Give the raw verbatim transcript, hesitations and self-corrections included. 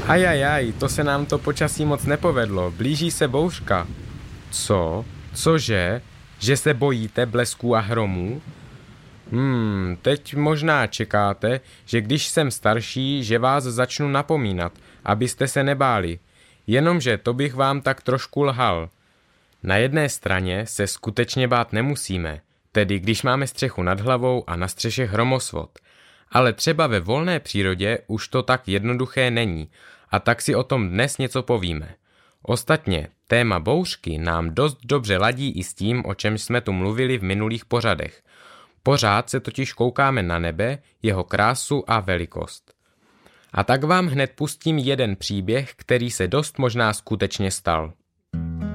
Ajajaj, to se nám to počasí moc nepovedlo, blíží se bouřka. Co? Cože? Že se bojíte blesků a hromů? Hmm, teď možná čekáte, že když jsem starší, že vás začnu napomínat, abyste se nebáli. Jenomže to bych vám tak trošku lhal. Na jedné straně se skutečně bát nemusíme, tedy když máme střechu nad hlavou a na střeše hromosvod. Ale třeba ve volné přírodě už to tak jednoduché není, a tak si o tom dnes něco povíme. Ostatně, téma bouřky nám dost dobře ladí i s tím, o čem jsme tu mluvili v minulých pořadech. Pořád se totiž koukáme na nebe, jeho krásu a velikost. A tak vám hned pustím jeden příběh, který se dost možná skutečně stal.